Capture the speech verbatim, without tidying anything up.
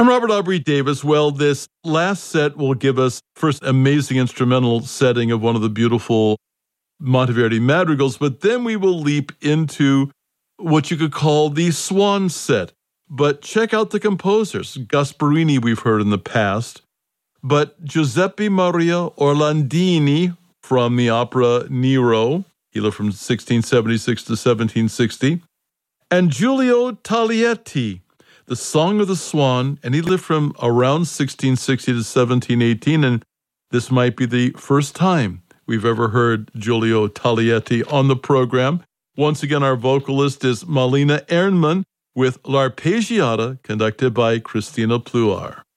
I'm Robert Aubrey Davis. Well, this last set will give us first amazing instrumental setting of one of the beautiful Monteverdi madrigals, but then we will leap into what you could call the swan set. But check out the composers. Gasparini we've heard in the past, but Giuseppe Maria Orlandini from the opera Nero, he lived from sixteen seventy-six to seventeen sixty, and Giulio Taglietti, The Song of the Swan, and he lived from around sixteen sixty to seventeen eighteen, and this might be the first time we've ever heard Giulio Taglietti on the program. Once again, our vocalist is Malina Ernman with L'Arpeggiata, conducted by Christina Pluhar.